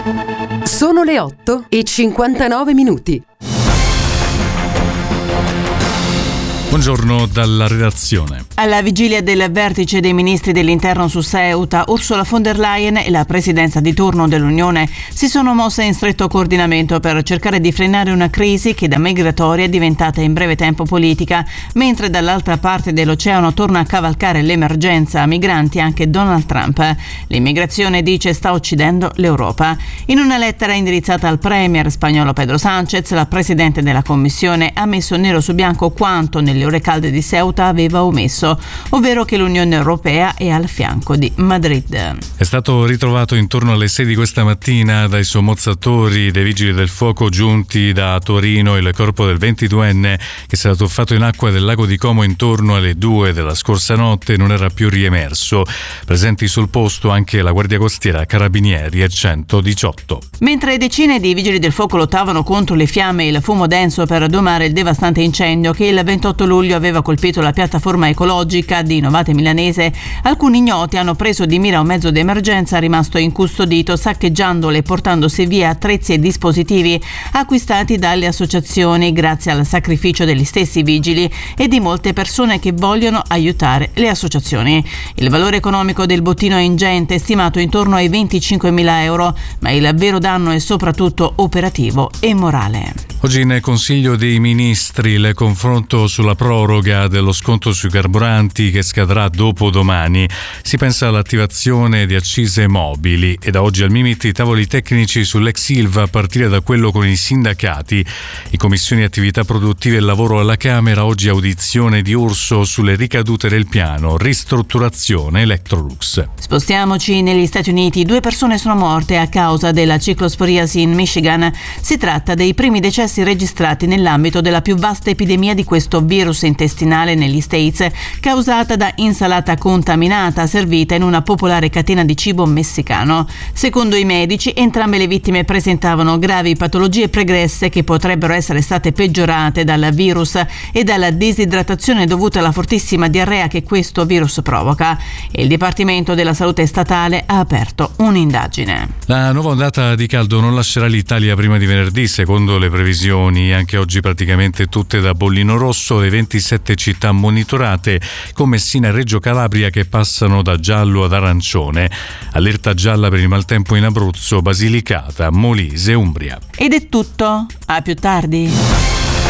Sono le 8:59. Buongiorno dalla redazione. Alla vigilia del vertice dei ministri dell'interno su Ceuta, Ursula von der Leyen e la presidenza di turno dell'Unione si sono mosse in stretto coordinamento per cercare di frenare una crisi che da migratoria è diventata in breve tempo politica, mentre dall'altra parte dell'oceano torna a cavalcare l'emergenza migranti anche Donald Trump. L'immigrazione, dice, sta uccidendo l'Europa. In una lettera indirizzata al premier spagnolo Pedro Sánchez, la presidente della Commissione ha messo nero su bianco quanto nelle ore calde di Ceuta aveva omesso, ovvero che l'Unione Europea è al fianco di Madrid. È stato ritrovato intorno alle 6 di questa mattina dai sommozzatori dei vigili del fuoco giunti da Torino il corpo del 22enne che si era tuffato in acqua del lago di Como intorno alle 2 della scorsa notte e non era più riemerso. Presenti sul posto anche la Guardia Costiera, Carabinieri e 118. Mentre decine di vigili del fuoco lottavano contro le fiamme e il fumo denso per domare il devastante incendio che il 28 luglio aveva colpito la piattaforma ecologica di Novate Milanese, alcuni ignoti hanno preso di mira un mezzo d'emergenza rimasto incustodito, saccheggiandolo e portandosi via attrezzi e dispositivi acquistati dalle associazioni grazie al sacrificio degli stessi vigili e di molte persone che vogliono aiutare le associazioni. Il valore economico del bottino è ingente, stimato intorno ai 25.000 euro, ma il vero danno è soprattutto operativo e morale. Oggi in Consiglio dei Ministri il confronto sulla proroga dello sconto sui carburanti che scadrà dopodomani. Si pensa all'attivazione di accise mobili e da oggi al Mimit i tavoli tecnici sull'ex Ilva a partire da quello con i sindacati. In Commissione Attività Produttive e Lavoro alla Camera oggi audizione di Urso sulle ricadute del piano ristrutturazione Electrolux. Spostiamoci negli Stati Uniti. 2 persone sono morte a causa della ciclosporiasi in Michigan. Si tratta dei primi decessi registrati nell'ambito della più vasta epidemia di questo virus intestinale negli States, causata da insalata contaminata servita in una popolare catena di cibo messicano. Secondo i medici, entrambe le vittime presentavano gravi patologie pregresse che potrebbero essere state peggiorate dal virus e dalla disidratazione dovuta alla fortissima diarrea che questo virus provoca. Il Dipartimento della Salute statale ha aperto un'indagine. La nuova ondata di caldo non lascerà l'Italia prima di venerdì, secondo le previsioni. Anche oggi praticamente tutte da bollino rosso, le 27 città monitorate con Messina e Reggio Calabria che passano da giallo ad arancione. Allerta gialla per il maltempo in Abruzzo, Basilicata, Molise, Umbria. Ed è tutto, a più tardi.